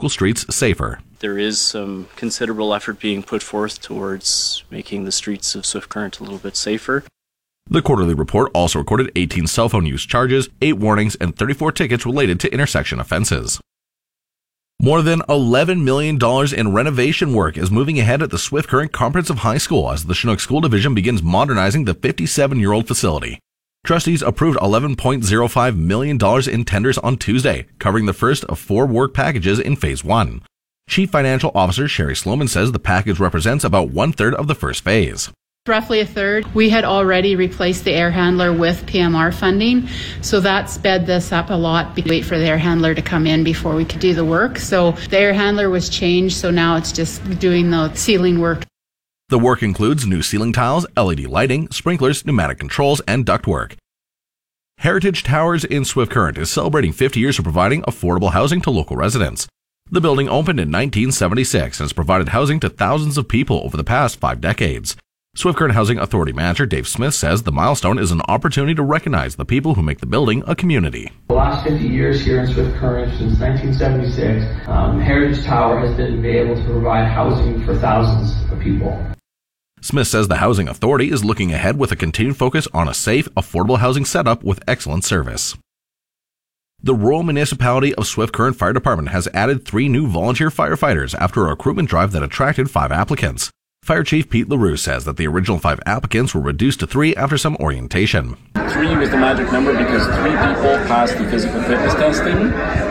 local streets safer. There is some considerable effort being put forth towards making the streets of Swift Current a little bit safer. The quarterly report also recorded 18 cell phone use charges, 8 warnings, and 34 tickets related to intersection offenses. More than $11 million in renovation work is moving ahead at the Swift Current Comprehensive High School as the Chinook School Division begins modernizing the 57-year-old facility. Trustees approved $11.05 million in tenders on Tuesday, covering the first of 4 work packages in Phase 1. Chief Financial Officer Sherry Sloman says the package represents about one-third of the first phase. Roughly a third. We had already replaced the air handler with PMR funding, so that sped this up a lot. We wait for the air handler to come in before we could do the work. So the air handler was changed, so now it's just doing the ceiling work. The work includes new ceiling tiles, LED lighting, sprinklers, pneumatic controls, and ductwork. Heritage Towers in Swift Current is celebrating 50 years of providing affordable housing to local residents. The building opened in 1976 and has provided housing to thousands of people over the past 5 decades. Swift Current Housing Authority Manager Dave Smith says the milestone is an opportunity to recognize the people who make the building a community. The last 50 years here in Swift Current, since 1976, Heritage Tower has been able to provide housing for thousands of people. Smith says the Housing Authority is looking ahead with a continued focus on a safe, affordable housing setup with excellent service. The Rural Municipality of Swift Current Fire Department has added 3 new volunteer firefighters after a recruitment drive that attracted 5 applicants. Fire Chief Pete LaRue says that the original 5 applicants were reduced to 3 after some orientation. 3 was the magic number because 3 people passed the physical fitness testing.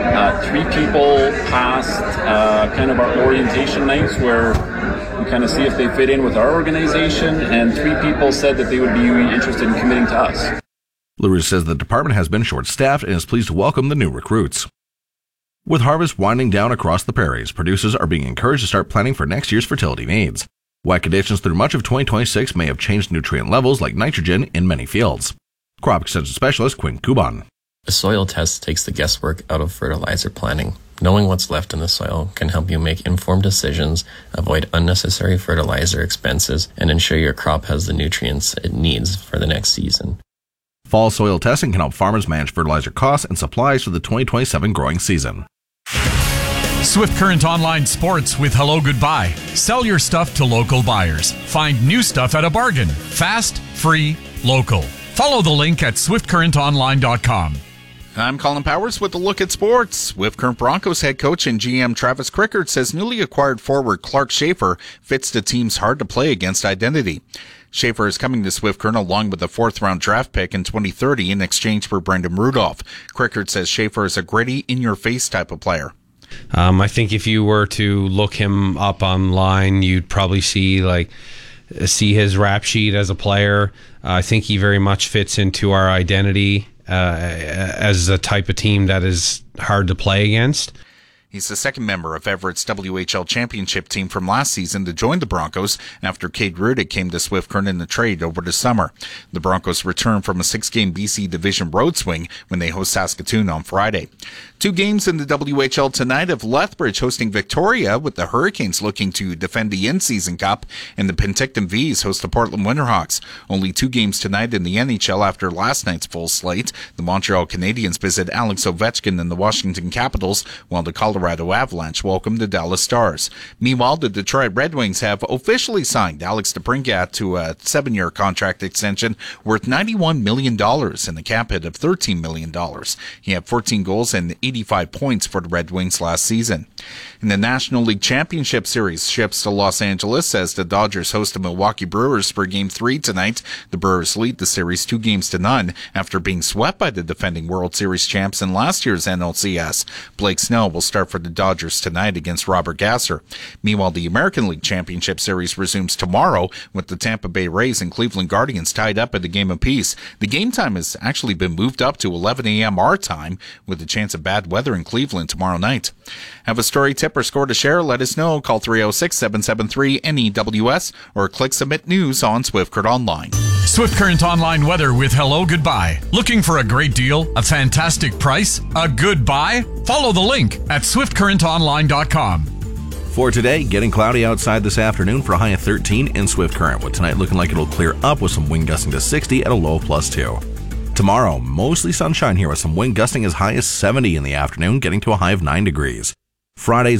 3 people passed kind of our orientation nights where we kind of see if they fit in with our organization, and 3 people said that they would be interested in committing to us. LaRue says the department has been short-staffed and is pleased to welcome the new recruits. With harvest winding down across the prairies, producers are being encouraged to start planning for next year's fertility needs. Wet conditions through much of 2026 may have changed nutrient levels like nitrogen in many fields. Crop Extension Specialist Quinn Kuban. A soil test takes the guesswork out of fertilizer planning. Knowing what's left in the soil can help you make informed decisions, avoid unnecessary fertilizer expenses, and ensure your crop has the nutrients it needs for the next season. Fall soil testing can help farmers manage fertilizer costs and supplies for the 2027 growing season. Swift Current Online Sports with Hello Goodbye. Sell your stuff to local buyers. Find new stuff at a bargain. Fast, free, local. Follow the link at swiftcurrentonline.com. I'm Colin Powers with a look at sports. Swift Current Broncos head coach and GM Travis Crickard says newly acquired forward Clark Schaefer fits the team's hard-to-play against identity. Schaefer is coming to Swift Current along with a 4th-round draft pick in 2030 in exchange for Brendan Rudolph. Crickard says Schaefer is a gritty, in-your-face type of player. I think if you were to look him up online, you'd probably see his rap sheet as a player. I think he very much fits into our identity as a type of team that is hard to play against. He's the second member of Everett's WHL championship team from last season to join the Broncos after Cade Rudick came to Swift Current in the trade over the summer. The Broncos return from a 6-game BC Division road swing when they host Saskatoon on Friday. 2 games in the WHL tonight of Lethbridge hosting Victoria, with the Hurricanes looking to defend the in-season cup, and the Penticton Vees host the Portland Winterhawks. Only 2 games tonight in the NHL after last night's full slate. The Montreal Canadiens visit Alex Ovechkin and the Washington Capitals, while the Colorado Avalanche welcome the Dallas Stars. Meanwhile, the Detroit Red Wings have officially signed Alex DeBrincat to a 7-year contract extension worth $91 million and a cap hit of $13 million. He had 14 goals and 85 points for the Red Wings last season. In the National League Championship Series, ships to Los Angeles as the Dodgers host the Milwaukee Brewers for Game 3 tonight. The Brewers lead the series 2-0 after being swept by the defending World Series champs in last year's NLCS. Blake Snell will start for the Dodgers tonight against Robert Gasser. Meanwhile, the American League Championship Series resumes tomorrow with the Tampa Bay Rays and Cleveland Guardians tied up at a game apiece. The game time has actually been moved up to 11 a.m. our time, with a chance of bad weather in Cleveland tomorrow night. Have a story, tip, or score to share? Let us know. Call 306-773-NEWS or click Submit News on Swift Current Online. Swift Current Online weather with Hello Goodbye. Looking for a great deal, a fantastic price, a good buy? Follow the link at swiftcurrentonline.com. For today, getting cloudy outside this afternoon for a high of 13 in Swift Current, with tonight looking like it'll clear up with some wind gusting to 60 at a low of +2. Tomorrow, mostly sunshine here with some wind gusting as high as 70 in the afternoon, getting to a high of 9 degrees. Friday's